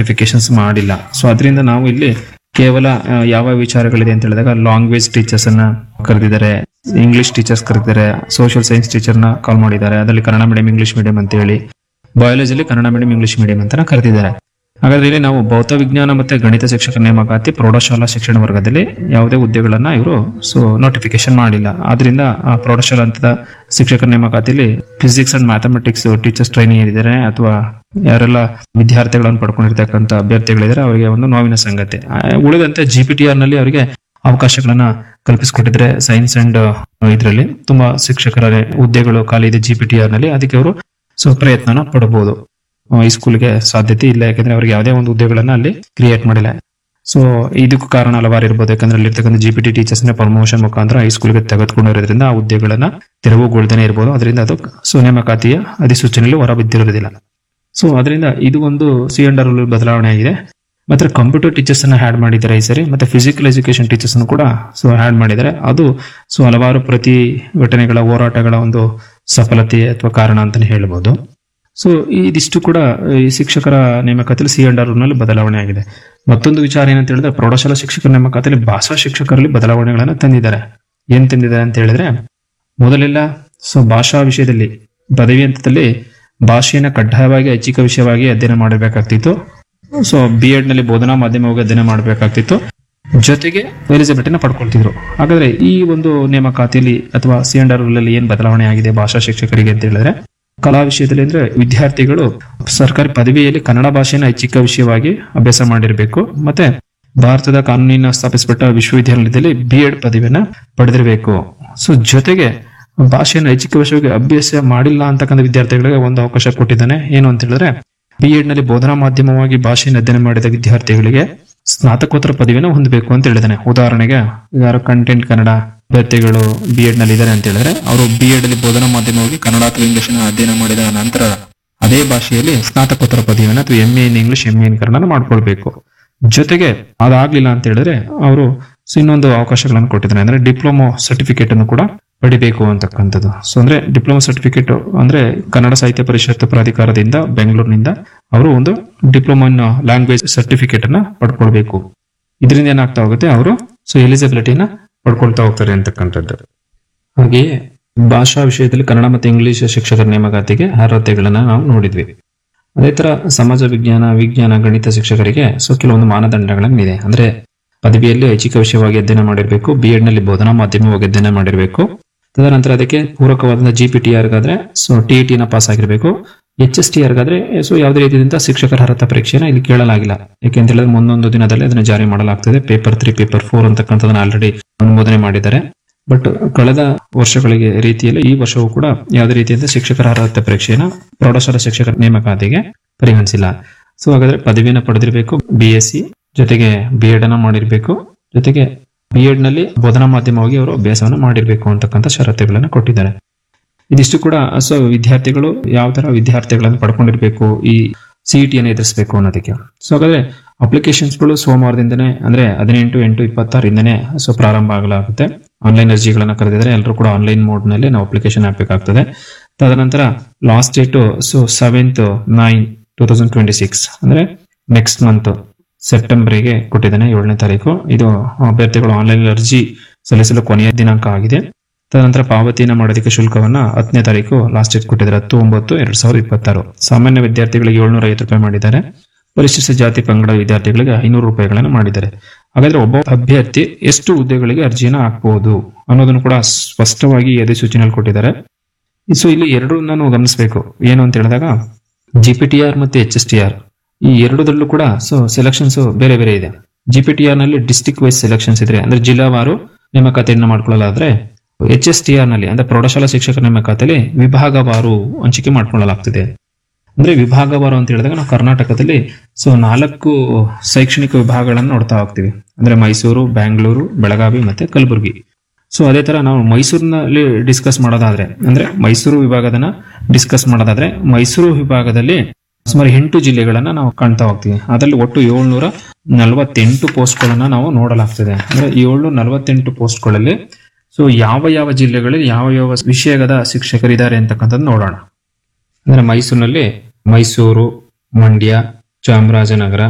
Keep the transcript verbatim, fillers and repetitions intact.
Notifications ಮಾಡಿಲ್ಲ. So ಅದರಿಂದ ನಾವು ಇಲ್ಲಿ ಕೇವಲ ಯಾವ ವಿಚಾರಗಳಿದೆ ಅಂತ ಹೇಳಿದಾಗ ಲ್ಯಾಂಗ್ವೇಜ್ ಟೀಚರ್ಸ್ ಅನ್ನ ಕರೆದಿದ್ದಾರೆ, ಇಂಗ್ಲಿಷ್ ಟೀಚರ್ಸ್ ಕರೆದಿದ್ದಾರೆ, ಸೋಷಿಯಲ್ ಸೈನ್ಸ್ ಟೀಚರ್ ನ ಕಾಲ್ ಮಾಡಿದ್ದಾರೆ, ಅದರಲ್ಲಿ ಕನ್ನಡ ಮೀಡಿಯಂ ಇಂಗ್ಲಿಷ್ ಮೀಡಿಯಂ ಅಂತ ಹೇಳಿ, ಬಯಾಲಜಿಲಿ ಕನ್ನಡ ಮೀಡಿಯಂ ಇಂಗ್ಲಿಷ್ ಮೀಡಿಯಂ ಅಂತ ಕರೆದಿದ್ದಾರೆ. ಹಾಗಾದ್ರೆ ಇಲ್ಲಿ ನಾವು ಭೌತ ವಿಜ್ಞಾನ ಮತ್ತೆ ಗಣಿತ ಶಿಕ್ಷಕ ನೇಮಕಾತಿ ಪ್ರೌಢಶಾಲಾ ಶಿಕ್ಷಣ ವರ್ಗದಲ್ಲಿ ಯಾವುದೇ ಹುದ್ದೆಗಳನ್ನ ಇವರು ಸೊ ನೋಟಿಫಿಕೇಶನ್ ಮಾಡಿಲ್ಲ. ಆದ್ರಿಂದ ಆ ಪ್ರೌಢಶಾಲಾ ಹಂತದ ಶಿಕ್ಷಕರ ನೇಮಕಾತಿಯಲ್ಲಿ physics and mathematics teachers training ಇದ್ದಾರೆ ಅಥವಾ ಯಾರೆಲ್ಲ ವಿದ್ಯಾರ್ಥಿಗಳನ್ನು ಪಡ್ಕೊಂಡಿರ್ತಕ್ಕಂಥ ಅಭ್ಯರ್ಥಿಗಳಿದ್ದಾರೆ ಅವರಿಗೆ ಒಂದು ನೋವಿನ ಸಂಗತಿ. ಉಳಿದಂತೆ ಜಿ ಪಿ ಟಿ ಆರ್ ನಲ್ಲಿ ಅವರಿಗೆ ಅವಕಾಶಗಳನ್ನ ಕಲ್ಪಿಸಿಕೊಟ್ಟಿದ್ರೆ ಸೈನ್ಸ್ ಅಂಡ್ ಇದರಲ್ಲಿ ತುಂಬಾ ಶಿಕ್ಷಕರ ಹುದ್ದೆಗಳು ಖಾಲಿ ಇದೆ ಜಿ ಪಿ ಟಿ ಆರ್ ನಲ್ಲಿ, ಅದಕ್ಕೆ ಅವರು ಸೊ ಪ್ರಯತ್ನನ ಪಡಬಹುದು. ಈ ಸ್ಕೂಲ್ಗೆ ಸಾಧ್ಯತೆ ಇಲ್ಲ, ಯಾಕಂದ್ರೆ ಅವ್ರಿಗೆ ಯಾವುದೇ ಒಂದು ಹುದ್ದೆಗಳನ್ನ ಅಲ್ಲಿ ಕ್ರಿಯೇಟ್ ಮಾಡಿಲ್ಲ. ಸೊ ಇದಕ್ಕೂ ಕಾರಣ ಹಲವಾರು ಇರ್ಬೋದು, ಯಾಕಂದ್ರೆ ಅಲ್ಲಿರ್ತಕ್ಕಂಥ ಜಿ ಪಿ ಟಿ ಟೀಚರ್ಸ್ ನ ಪ್ರಮೋಷನ್ ಮುಖಾಂತರ ಈ ಸ್ಕೂಲ್ಗೆ ತೆಗೆದುಕೊಂಡಿರೋದ್ರಿಂದ ಆ ಹುದ್ದೆಗಳನ್ನ ತೆರವುಗೊಳ್ದೇನೆ ಇರಬಹುದು. ಅದರಿಂದ ಅದು ಸೊ ನೇಮಕಾತಿಯ ಅಧಿಸೂಚನೆಯಲ್ಲಿ ಹೊರಬಿದ್ದಿರೋದಿಲ್ಲ. ಸೊ ಅದರಿಂದ ಇದು ಒಂದು ಸಿ ಅಂಡ್ ಆರ್ ಬದಲಾವಣೆ ಆಗಿದೆ. ಮತ್ತೆ ಕಂಪ್ಯೂಟರ್ ಟೀಚರ್ಸ್ ಅನ್ನ ಆಡ್ ಮಾಡಿದ್ದಾರೆ ಈ ಸರಿ, ಮತ್ತೆ ಫಿಸಿಕಲ್ ಎಜುಕೇಶನ್ ಟೀಚರ್ಸ್ ಕೂಡ ಸೊ ಆಡ್ ಮಾಡಿದ್ದಾರೆ. ಅದು ಸೊ ಹಲವಾರು ಪ್ರತಿಭಟನೆಗಳ ಹೋರಾಟಗಳ ಒಂದು ಸಫಲತೆ ಅಥವಾ ಕಾರಣ ಅಂತಾನೆ ಹೇಳ್ಬೋದು. ಸೊ ಇದಿಷ್ಟು ಕೂಡ ಈ ಶಿಕ್ಷಕರ ನೇಮಕಾತಿಯಲ್ಲಿ ಸಿ ಅಂಡ್ ಆರ್ ನಲ್ಲಿ ಬದಲಾವಣೆ ಆಗಿದೆ. ಮತ್ತೊಂದು ವಿಚಾರ ಏನಂತ ಹೇಳಿದ್ರೆ ಪ್ರೌಢಶಾಲಾ ಶಿಕ್ಷಕರ ನೇಮಕಾತಿಯಲ್ಲಿ ಭಾಷಾ ಶಿಕ್ಷಕರಲ್ಲಿ ಬದಲಾವಣೆಗಳನ್ನ ತಂದಿದ್ದಾರೆ. ಏನ್ ತಂದಿದ್ದಾರೆ ಅಂತ ಹೇಳಿದ್ರೆ, ಮೊದಲೆಲ್ಲ ಸೊ ಭಾಷಾ ವಿಷಯದಲ್ಲಿ ಪದವಿ ಹಂತದಲ್ಲಿ ಭಾಷೆಯನ್ನ ಕಡ್ಡಾಯವಾಗಿ ಐಚ್ಛಿಕ ವಿಷಯವಾಗಿ ಅಧ್ಯಯನ ಮಾಡಬೇಕಾಗ್ತಿತ್ತು. ಸೊ ಬಿ ಎಡ್ ನಲ್ಲಿ ಬೋಧನಾ ಮಾಧ್ಯಮವಾಗಿ ಅಧ್ಯಯನ ಮಾಡಬೇಕಾಗ್ತಿತ್ತು, ಜೊತೆಗೆ ಎಲಿಜಿಬಿಲಿಟಿನ ಪಡ್ಕೊಳ್ತಿದ್ರು. ಹಾಗಾದ್ರೆ ಈ ಒಂದು ನೇಮಕಾತಿಯಲ್ಲಿ ಅಥವಾ ಸಿ ಅಂಡ್ ಆರ್ ಅಲ್ಲಿ ಏನ್ ಬದಲಾವಣೆ ಆಗಿದೆ ಭಾಷಾ ಶಿಕ್ಷಕರಿಗೆ ಅಂತ ಹೇಳಿದ್ರೆ, ಕಲಾ ವಿಷಯದಲ್ಲಿ ಅಂದ್ರೆ ವಿದ್ಯಾರ್ಥಿಗಳು ಸರ್ಕಾರಿ ಪದವಿಯಲ್ಲಿ ಕನ್ನಡ ಭಾಷೆಯನ್ನು ಐಚ್ಛಿಕ ವಿಷಯವಾಗಿ ಅಭ್ಯಾಸ ಮಾಡಿರಬೇಕು, ಮತ್ತೆ ಭಾರತದ ಕಾನೂನಿನ ಸ್ಥಾಪಿಸಲ್ಪಟ್ಟ ವಿಶ್ವವಿದ್ಯಾಲಯದಲ್ಲಿ ಬಿ ಎಡ್ ಪದವಿಯನ್ನ ಪಡೆದಿರಬೇಕು. ಸೊ ಜೊತೆಗೆ ಭಾಷೆಯನ್ನು ಐಚ್ಛಿಕ ವಿಷಯವಾಗಿ ಅಭ್ಯಾಸ ಮಾಡಿಲ್ಲ ಅಂತಕ್ಕಂಥ ವಿದ್ಯಾರ್ಥಿಗಳಿಗೆ ಒಂದು ಅವಕಾಶ ಕೊಟ್ಟಿದ್ದಾನೆ. ಏನು ಅಂತ ಹೇಳಿದ್ರೆ, ಬಿ ಎಡ್ ನಲ್ಲಿ ಬೋಧನಾ ಮಾಧ್ಯಮವಾಗಿ ಭಾಷೆಯನ್ನು ಅಧ್ಯಯನ ಮಾಡಿದ ವಿದ್ಯಾರ್ಥಿಗಳಿಗೆ ಸ್ನಾತಕೋತ್ತರ ಪದವಿಯನ್ನು ಹೊಂದಬೇಕು ಅಂತ ಹೇಳಿದಾನೆ. ಉದಾಹರಣೆಗೆ ಯಾರು ಕಂಟೆಂಟ್ ಕನ್ನಡ ಅಭ್ಯರ್ಥಿಗಳು ಬಿ ಎಡ್ ನಲ್ಲಿ ಇದ್ದಾರೆ ಅಂತ ಹೇಳಿದ್ರೆ, ಅವರು ಬಿ ಎಡ್ ಅಲ್ಲಿ ಬೋಧನಾ ಮಾಧ್ಯಮವಾಗಿ ಕನ್ನಡ ಅಥವಾ ಇಂಗ್ಲಿಷ್ ಅಧ್ಯಯನ ಮಾಡಿದ ನಂತರ ಅದೇ ಭಾಷೆಯಲ್ಲಿ ಸ್ನಾತಕೋತ್ತರ ಪದವಿಯನ್ನು ಅಥವಾ M A in English M A ಇನ್ ಕನ್ನಡ ಮಾಡ್ಕೊಳ್ಬೇಕು. ಜೊತೆಗೆ ಅದಾಗ್ಲಿಲ್ಲ ಅಂತ ಹೇಳಿದ್ರೆ ಅವರು ಇನ್ನೊಂದು ಅವಕಾಶಗಳನ್ನು ಕೊಟ್ಟಿದ್ದಾರೆ, ಅಂದ್ರೆ ಡಿಪ್ಲೊಮಾ ಸರ್ಟಿಫಿಕೇಟ್ ಅನ್ನು ಕೂಡ ಪಡಿಬೇಕು ಅಂತಕ್ಕಂಥದ್ದು. ಸೊ ಅಂದ್ರೆ ಡಿಪ್ಲೊಮಾ ಸರ್ಟಿಫಿಕೇಟ್ ಅಂದ್ರೆ ಕನ್ನಡ ಸಾಹಿತ್ಯ ಪರಿಷತ್ ಪ್ರಾಧಿಕಾರದಿಂದ ಬೆಂಗಳೂರಿನಿಂದ ಅವರು ಒಂದು ಡಿಪ್ಲೊಮಾ ಇನ್ ಲ್ಯಾಂಗ್ವೇಜ್ ಸರ್ಟಿಫಿಕೇಟ್ ಅನ್ನ ಪಡ್ಕೊಳ್ಬೇಕು. ಇದರಿಂದ ಏನಾಗ್ತಾ ಹೋಗುತ್ತೆ, ಅವರು ಸೊ ಎಲಿಜಿಬಿಲಿಟಿನ ಪಡ್ಕೊಳ್ತಾ ಹೋಗ್ತಾರೆ ಅಂತಕ್ಕಂಥದ್ದು. ಹಾಗೆಯೇ ಭಾಷಾ ವಿಷಯದಲ್ಲಿ ಕನ್ನಡ ಮತ್ತು ಇಂಗ್ಲಿಷ್ ಶಿಕ್ಷಕರ ನೇಮಕಾತಿಗೆ ಅರ್ಹತೆಗಳನ್ನ ನಾವು ನೋಡಿದ್ವಿ. ಅದೇ ತರ ಸಮಾಜ ವಿಜ್ಞಾನ, ವಿಜ್ಞಾನ, ಗಣಿತ ಶಿಕ್ಷಕರಿಗೆ ಸೊ ಕೆಲವೊಂದು ಮಾನದಂಡಗಳನ್ನಿದೆ. ಅಂದ್ರೆ ಪದವಿಯಲ್ಲಿ ಐಚ್ಛಿಕ ವಿಷಯವಾಗಿ ಅಧ್ಯಯನ ಮಾಡಿರಬೇಕು, ಬಿ ಎಡ್ ನಲ್ಲಿ ಬೋಧನಾ ಮಾಧ್ಯಮವಾಗಿ ಅಧ್ಯಯನ ಮಾಡಿರಬೇಕು, ತದನಂತರ ಅದಕ್ಕೆ ಪೂರಕವಾದ ಜಿ ಪಿ ಟಿ ಆರ್ ಗಾದ್ರೆ ಸೊ ಟಿ ಟಿ ನ ಪಾಸ್ ಆಗಿರಬೇಕು, ಎಚ್ ಎಸ್ ಟಿ ಆರ್ ಗಾದ್ರೆ ಸೊ ಯಾವುದೇ ರೀತಿಯಿಂದ ಶಿಕ್ಷಕರ ಅರ್ಹತಾ ಪರೀಕ್ಷೆನ ಇಲ್ಲಿ ಕೇಳಲಾಗಿಲ್ಲ. ಯಾಕೆಂತ ಹೇಳಿದ್ರೆ ಮುಂದೊಂದು ದಿನದಲ್ಲಿ ಅದನ್ನ ಜಾರಿ ಮಾಡಲಾಗ್ತದೆ. Paper three paper four ಅಂತಕ್ಕಂಥದನ್ನ already ಅನುಮೋದನೆ ಮಾಡಿದ್ದಾರೆ. ಬಟ್ ಕಳೆದ ವರ್ಷಗಳಿಗೆ ರೀತಿಯಲ್ಲಿ ಈ ವರ್ಷವೂ ಕೂಡ ಯಾವುದೇ ರೀತಿಯಿಂದ ಶಿಕ್ಷಕರ ಅರ್ಹತಾ ಪರೀಕ್ಷೆಯನ್ನ ಪ್ರೌಢಶಾಲಾ ಶಿಕ್ಷಕರ ನೇಮಕಾತಿಗೆ ಪರಿಗಣಿಸಿಲ್ಲ. ಸೊ ಹಾಗಾದ್ರೆ ಪದವಿಯನ್ನ ಪಡೆದಿರಬೇಕು, ಬಿ ಎಸ್ ಸಿ ಜೊತೆಗೆ ಬಿ ಎಡ್ ಅನ್ನ ಮಾಡಿರ್ಬೇಕು, ಜೊತೆಗೆ ಬಿ ಎಡ್ ನಲ್ಲಿ ಬೋಧನಾ ಮಾಧ್ಯಮವಾಗಿ ಅವರು ಅಭ್ಯಾಸವನ್ನ ಮಾಡಿರ್ಬೇಕು ಅಂತಕ್ಕಂಥ ಷರತ್ತುಗಳನ್ನ ಕೊಟ್ಟಿದ್ದಾರೆ. ಇದಿಷ್ಟು ಕೂಡ ಸೊ ವಿದ್ಯಾರ್ಥಿಗಳು ಯಾವ ತರ ವಿದ್ಯಾರ್ಥಿಗಳನ್ನು ಪಡ್ಕೊಂಡಿರ್ಬೇಕು ಈ ಸಿಇಟಿಯನ್ನು ಎದುರಿಸಬೇಕು ಅನ್ನೋದಕ್ಕೆ. ಸೊ ಹಾಗಾದ್ರೆ ಅಪ್ಲಿಕೇಶನ್ಸ್ ಗಳು ಸೋಮವಾರದಿಂದನೇ ಅಂದ್ರೆ ಹದಿನೆಂಟು ಎಂಟು ಇಪ್ಪತ್ತಾರಿಂದನೇ ಸೊ ಪ್ರಾರಂಭ ಆಗಲಾಗುತ್ತೆ. ಆನ್ಲೈನ್ ಅರ್ಜಿಗಳನ್ನ ಕರೆದಿದ್ದಾರೆ, ಎಲ್ಲರೂ ಕೂಡ ಆನ್ಲೈನ್ ಮೋಡ್ ನಲ್ಲಿ ನಾವು ಅಪ್ಲಿಕೇಶನ್ ಹಾಕಬೇಕಾಗ್ತದೆ. ತದನಂತರ last date so seventh nine two thousand twenty six ಅಂದ್ರೆ ನೆಕ್ಸ್ಟ್ ಮಂತ್ ಸೆಪ್ಟೆಂಬರ್ಗೆ ಕೊಟ್ಟಿದ್ದಾನೆ, ಏಳನೇ ತಾರೀಕು. ಇದು ಅಭ್ಯರ್ಥಿಗಳು ಆನ್ಲೈನ್ ಅರ್ಜಿ ಸಲ್ಲಿಸಲು ಕೊನೆಯ ದಿನಾಂಕ ಆಗಿದೆ. ತದನಂತರ ಪಾವತಿಯನ್ನು ಮಾಡೋದಕ್ಕೆ ಶುಲ್ಕವನ್ನ ಹತ್ತನೇ ತಾರೀಕು ಲಾಸ್ಟ್ ಡೇಟ್ ಕೊಟ್ಟಿದ್ದಾರೆ, ಹತ್ತು ಒಂಬತ್ತು ಎರಡ್ ಸಾವಿರದ ಇಪ್ಪತ್ತಾರು. ಸಾಮಾನ್ಯ ವಿದ್ಯಾರ್ಥಿಗಳಿಗೆ ಏಳ್ನೂರ ಐವತ್ತು ರೂಪಾಯಿ ಮಾಡಿದ್ದಾರೆ, ಪರಿಶಿಷ್ಟ ಜಾತಿ ಪಂಗಡ ವಿದ್ಯಾರ್ಥಿಗಳಿಗೆ ಐನೂರು ರೂಪಾಯಿಗಳನ್ನು ಮಾಡಿದ್ದಾರೆ. ಹಾಗಾದ್ರೆ ಒಬ್ಬ ಅಭ್ಯರ್ಥಿ ಎಷ್ಟು ಹುದ್ದೆಗಳಿಗೆ ಅರ್ಜಿಯನ್ನು ಹಾಕಬಹುದು ಅನ್ನೋದನ್ನು ಕೂಡ ಸ್ಪಷ್ಟವಾಗಿ ಅಧಿಸೂಚನೆಯಲ್ಲಿ ಕೊಟ್ಟಿದ್ದಾರೆ. ಸೊ ಇಲ್ಲಿ ಎರಡು ನಾವು ಗಮನಿಸಬೇಕು. ಏನು ಅಂತ ಹೇಳಿದಾಗ ಜಿ ಪಿ ಟಿ ಆರ್ ಮತ್ತೆ ಎಚ್ ಎಸ್ ಟಿ ಆರ್ ಈ ಎರಡರಲ್ಲೂ ಕೂಡ ಸೊ ಸೆಲೆಕ್ಷನ್ಸ್ ಬೇರೆ ಬೇರೆ ಇದೆ. ಜಿ ಪಿ ಟಿ ಆರ್ ನಲ್ಲಿ ಡಿಸ್ಟ್ರಿಕ್ಟ್ ವೈಸ್ ಸೆಲೆಕ್ಷನ್ಸ್ ಇದ್ರೆ ಅಂದ್ರೆ ಜಿಲ್ಲಾವಾರು ನೇಮಕಾತಿಯನ್ನ ಮಾಡ್ಕೊಳ್ಳಲಾದ್ರೆ, ಎಚ್ ಎಸ್ ಟಿ ಆರ್ ನಲ್ಲಿ ಅಂದ್ರೆ ಪ್ರೌಢಶಾಲಾ ಶಿಕ್ಷಕರ ನೇಮಕಾತಿಯಲ್ಲಿ ವಿಭಾಗವಾರು ಹಂಚಿಕೆ ಮಾಡ್ಕೊಳ್ಳಲಾಗ್ತದೆ. ಅಂದ್ರೆ ವಿಭಾಗವಾರು ಅಂತ ಹೇಳಿದಾಗ ನಾವು ಕರ್ನಾಟಕದಲ್ಲಿ ಸೊ ನಾಲ್ಕು ಶೈಕ್ಷಣಿಕ ವಿಭಾಗಗಳನ್ನು ನೋಡ್ತಾ ಹೋಗ್ತೀವಿ. ಅಂದ್ರೆ ಮೈಸೂರು, ಬ್ಯಾಂಗ್ಳೂರು, ಬೆಳಗಾವಿ ಮತ್ತೆ ಕಲಬುರಗಿ. ಸೊ ಅದೇ ತರ ನಾವು ಮೈಸೂರಿನಲ್ಲಿ ಡಿಸ್ಕಸ್ ಮಾಡೋದಾದ್ರೆ ಅಂದ್ರೆ ಮೈಸೂರು ವಿಭಾಗದನ್ನ ಡಿಸ್ಕಸ್ ಮಾಡೋದಾದ್ರೆ ಮೈಸೂರು ವಿಭಾಗದಲ್ಲಿ ಸುಮಾರು ಎಂಟು ಜಿಲ್ಲೆಗಳನ್ನ ನಾವು ಕಾಣ್ತಾ ಹೋಗ್ತೀವಿ. ಅದರಲ್ಲಿ ಒಟ್ಟು ಏಳ್ನೂರ ನಲವತ್ತೆಂಟು ಪೋಸ್ಟ್ ಗಳನ್ನ ನಾವು ನೋಡಲಾಗ್ತದೆ. ಅಂದ್ರೆ ಏಳ್ನೂರ ನಲವತ್ತೆಂಟು ಪೋಸ್ಟ್ ಗಳಲ್ಲಿ ಸೊ ಯಾವ ಯಾವ ಜಿಲ್ಲೆಗಳಲ್ಲಿ ಯಾವ ಯಾವ ವಿಷಯದ ಶಿಕ್ಷಕರಿದ್ದಾರೆ ಅಂತಕ್ಕಂಥದ್ದು ನೋಡೋಣ. ಅಂದ್ರೆ ಮೈಸೂರಿನಲ್ಲಿ ಮೈಸೂರು, ಮಂಡ್ಯ, ಚಾಮರಾಜನಗರ,